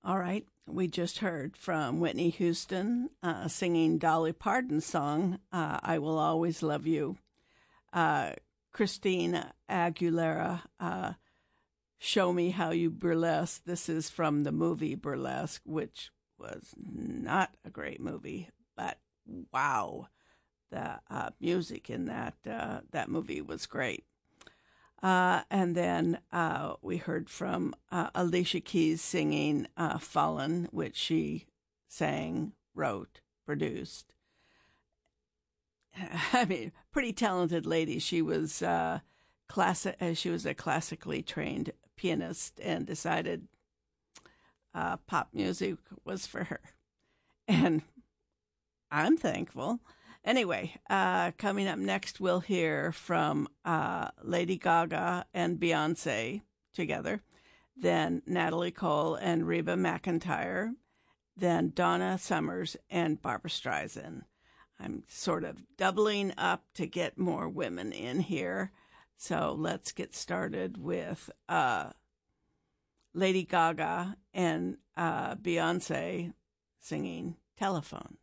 All right, we just heard from Whitney Houston singing Dolly Parton's song, I Will Always Love You. Christina Aguilera, Show Me How You Burlesque. This is from the movie Burlesque, which was not a great movie, but wow, the music in that movie was great. And then we heard from Alicia Keys singing Fallen, which she sang, wrote, produced. I mean, pretty talented lady. She was she was a classically trained pianist and decided pop music was for her. And I'm thankful. Anyway, coming up next, we'll hear from Lady Gaga and Beyonce together, then Natalie Cole and Reba McEntire, then Donna Summers and Barbra Streisand. I'm sort of doubling up to get more women in here. So let's get started with Lady Gaga and Beyonce singing Telephone.